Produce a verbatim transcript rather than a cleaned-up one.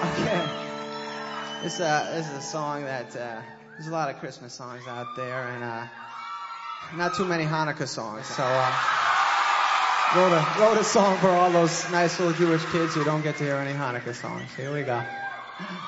Okay. This, uh, this is a song that, uh, there's a lot of Christmas songs out there, and, uh, not too many Hanukkah songs, so, uh, wrote a, wrote a song for all those nice little Jewish kids who don't get to hear any Hanukkah songs. Here we go.